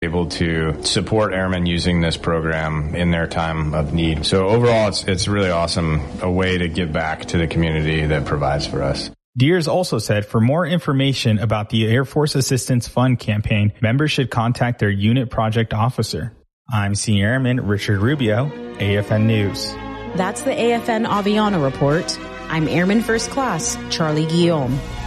able to support airmen using this program in their time of need. So overall, it's really awesome, a way to give back to the community that provides for us. Deers also said for more information about the Air Force Assistance Fund campaign, members should contact their unit project officer. I'm Senior Airman Richard Rubio, AFN News. That's the AFN Aviano Report. I'm Airman First Class Charlie Guillaume.